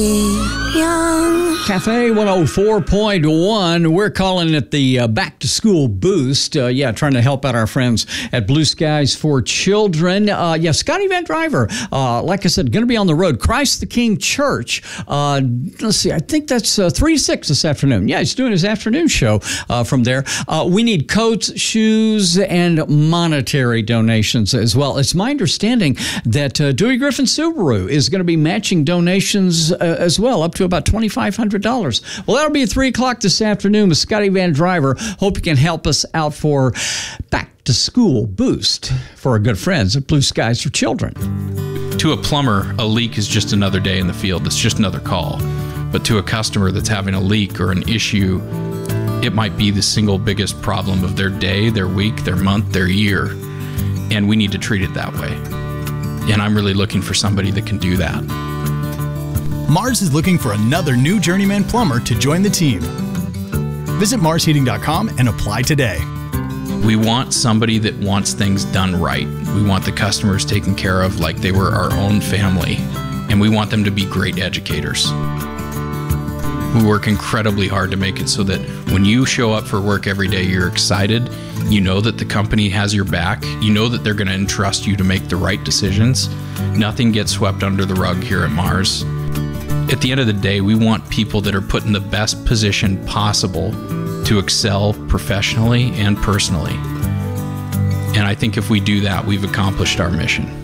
Cafe 104.1. We're calling it the Back to School Boost. Trying to help out our friends at Blue Skies for Children. Scotty Van Driver, like I said, going to be on the road. Christ the King Church. Let's see, I think that's 3 to 6 this afternoon. Yeah, he's doing his afternoon show from there. We need coats, shoes, and monetary donations as well. It's my understanding that Dewey Griffin Subaru is going to be matching donations as well, up to about $2,500. Well, that'll be at 3 o'clock this afternoon with Scotty Van Driver. Hope you can help us out for Back to School Boost for our good friends at Blue Skies for Children. To a plumber, a leak is just another day in the field. It's just another call. But to a customer that's having a leak or an issue, it might be the single biggest problem of their day, their week, their month, their year. And we need to treat it that way. And I'm really looking for somebody that can do that. Mars is looking for another new journeyman plumber to join the team. Visit marsheating.com and apply today. We want somebody that wants things done right. We want the customers taken care of like they were our own family, and we want them to be great educators. We work incredibly hard to make it so that when you show up for work every day, you're excited. You know that the company has your back. You know that they're going to entrust you to make the right decisions. Nothing gets swept under the rug here at Mars. At the end of the day, we want people that are put in the best position possible to excel professionally and personally. And I think if we do that, we've accomplished our mission.